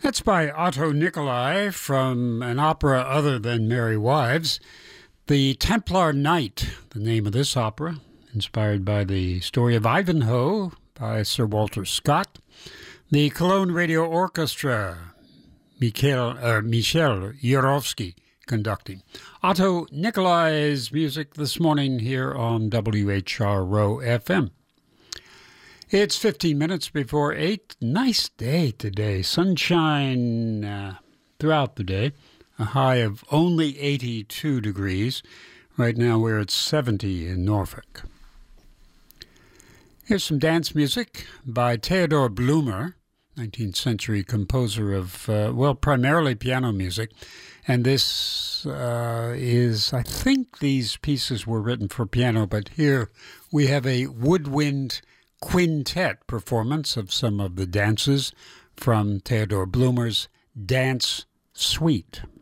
That's by Otto Nicolai from an opera other than Merry Wives. The Templar Knight, the name of this opera, inspired by the story of Ivanhoe by Sir Walter Scott. The Cologne Radio Orchestra, Michel Jurovsky conducting. Otto Nicolai's music this morning here on WHRO FM. It's 15 minutes before 8. Nice day today. Sunshine throughout the day. A high of only 82 degrees. Right now we're at 70 in Norfolk. Here's some dance music by Theodor Blumer, 19th century composer of, primarily piano music. And this is, I think these pieces were written for piano, but here we have a woodwind quintet performance of some of the dances from Theodor Blumer's Dance Suite.